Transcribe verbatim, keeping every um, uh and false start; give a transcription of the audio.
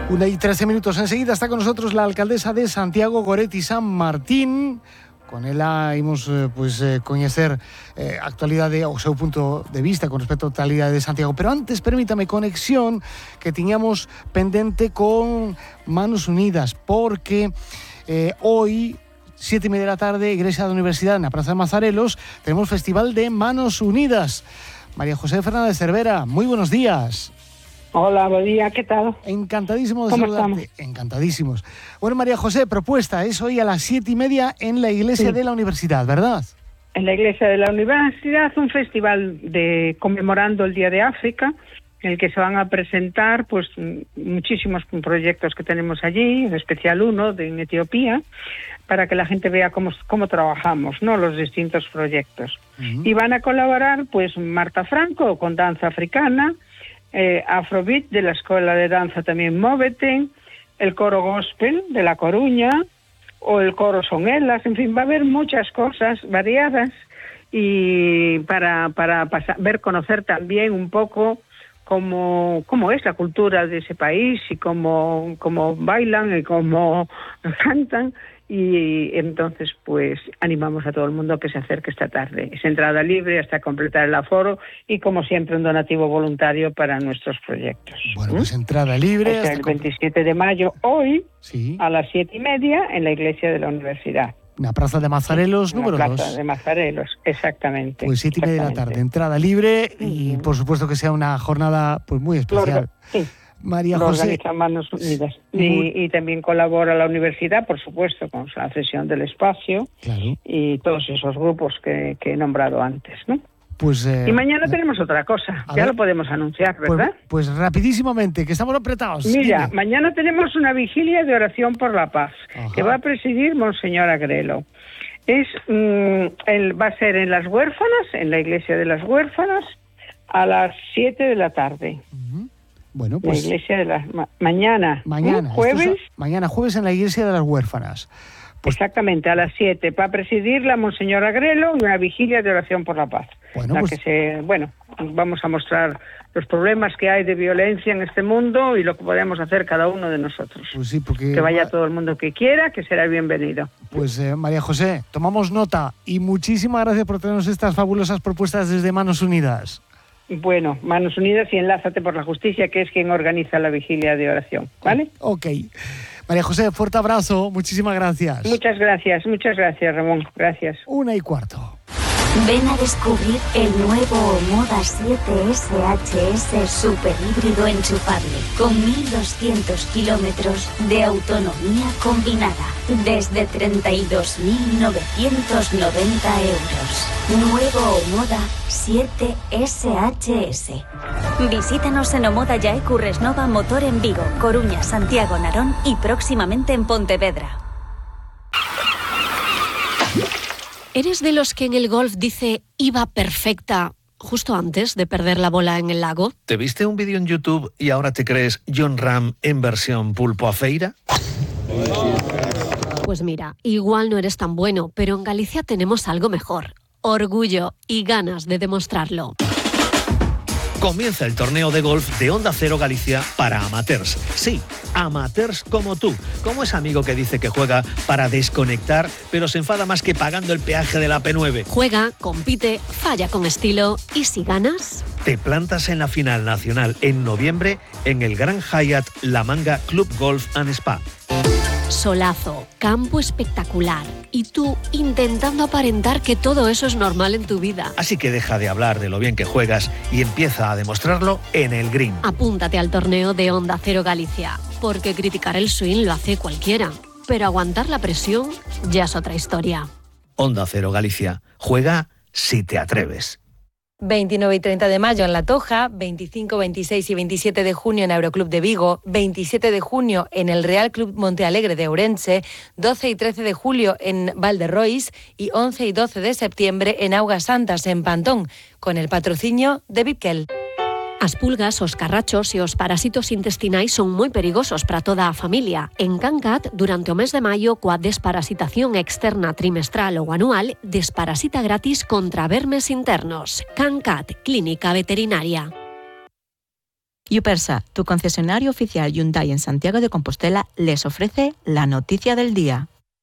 Una y trece minutos. Enseguida está con nosotros la alcaldesa de Santiago, Goretti San Martín. Con ela imos eh, pues, eh, coñecer eh, a actualidade, o seu punto de vista con respecto á actualidade de Santiago. Pero antes, permítame, conexión que tiñamos pendente con Manos Unidas, porque eh, hoy, siete y media de la tarde, Iglesia da Universidade, na Praza de Mazarelos, tenemos Festival de Manos Unidas. María José Fernández Cervera, muy buenos días. Hola, buen día, ¿qué tal? Encantadísimo de ¿Cómo saludarte. estamos? Encantadísimos. Bueno, María José, propuesta es hoy a las siete y media en la iglesia sí. de la universidad, ¿verdad? En la iglesia de la universidad, un festival de conmemorando el Día de África, en el que se van a presentar pues muchísimos proyectos que tenemos allí, en especial uno de en Etiopía, para que la gente vea cómo, cómo trabajamos, ¿no? Los distintos proyectos. Uh-huh. Y van a colaborar pues Marta Franco con danza africana, Eh, Afrobeat de la Escuela de Danza también Móvete, el coro gospel de La Coruña o el coro Son Elas, en fin, va a haber muchas cosas variadas y para, para pasar, ver, conocer también un poco cómo, cómo es la cultura de ese país y cómo, cómo bailan y cómo cantan. Y entonces pues animamos a todo el mundo a que se acerque esta tarde. Es entrada libre hasta completar el aforo y como siempre un donativo voluntario para nuestros proyectos. Bueno, pues ¿Mm? entrada libre. Hasta el veintisiete de mayo, hoy, sí. a las siete y media, en la iglesia de la universidad. La Praza de Mazarelos, sí, número dos. La Plaza dos. de Mazarelos, exactamente. Pues siete y media de la tarde, entrada libre y por supuesto que sea una jornada pues muy especial. Sí. María Lo José. organiza Manos Unidas. Y, y también colabora la universidad, por supuesto, con la cesión del espacio, claro. Y todos esos grupos que, que he nombrado antes, ¿no? Pues, eh, y mañana eh, tenemos otra cosa, ya ver, lo podemos anunciar, ¿verdad? Pues, pues rapidísimamente, que estamos apretados. Mira, Dime. Mañana tenemos una vigilia de oración por la paz, Ajá. que va a presidir Monseñor Agrelo. Es, mmm, el, va a ser en las huérfanas, en la iglesia de las huérfanas, a las siete de la tarde. Uh-huh. Bueno, pues... La iglesia de las... Ma- mañana. Mañana. ¿eh? Jueves. Es, mañana jueves en la iglesia de las huérfanas. Pues, exactamente, a las siete. Va a presidirla Monseñor Agrelo y una vigilia de oración por la paz. Bueno, la pues... que se, bueno, vamos a mostrar los problemas que hay de violencia en este mundo y lo que podemos hacer cada uno de nosotros. Pues sí, porque... Que vaya todo el mundo que quiera, que será bienvenido. Pues eh, María José, tomamos nota y muchísimas gracias por tenernos estas fabulosas propuestas desde Manos Unidas. Bueno, Manos Unidas y Enlázate por la Justicia, que es quien organiza la vigilia de oración, ¿vale? Ok. María José, fuerte abrazo, muchísimas gracias. Muchas gracias, muchas gracias, Ramón, gracias. Una y cuarto. Ven a descubrir el nuevo Omoda siete S H S super híbrido enchufable con mil doscientos kilómetros de autonomía combinada desde treinta y dos mil novecientos noventa euros. Nuevo Omoda siete S H S. Visítanos en Omoda Yae Curresnova Motor en Vigo, Coruña, Santiago, Narón y próximamente en Pontevedra. ¿Eres de los que en el golf dice iba perfecta justo antes de perder la bola en el lago? ¿Te viste un vídeo en YouTube y ahora te crees John Ram en versión pulpo a feira? Pues mira, igual no eres tan bueno, pero en Galicia tenemos algo mejor. Orgullo y ganas de demostrarlo. Comienza el torneo de golf de Onda Cero Galicia para amateurs. Sí, amateurs como tú, como ese amigo que dice que juega para desconectar, pero se enfada más que pagando el peaje de la P nueve. Juega, compite, falla con estilo y si ganas... Te plantas en la final nacional en noviembre en el Gran Hyatt La Manga Club Golf and Spa. Solazo, campo espectacular y tú intentando aparentar que todo eso es normal en tu vida. Así que deja de hablar de lo bien que juegas y empieza a demostrarlo en el green. Apúntate al torneo de Onda Cero Galicia, porque criticar el swing lo hace cualquiera, pero aguantar la presión ya es otra historia. Onda Cero Galicia, juega si te atreves. veintinueve y treinta de mayo en La Toja, veinticinco, veintiséis y veintisiete de junio en Aeroclub de Vigo, veintisiete de junio en el Real Club Montealegre de Ourense, doce y trece de julio en Valderrois y once y doce de septiembre en Augas Santas, en Pantón, con el patrocinio de Vipkel. As pulgas, os carrachos e os parasitos intestinais son moi perigosos para toda a familia. En Cancat, durante o mes de maio, coa desparasitación externa trimestral ou anual, desparasita gratis contra vermes internos. Cancat, Clínica Veterinaria. Yupersa, tu concesionario oficial Hyundai en Santiago de Compostela, les ofrece la noticia del día.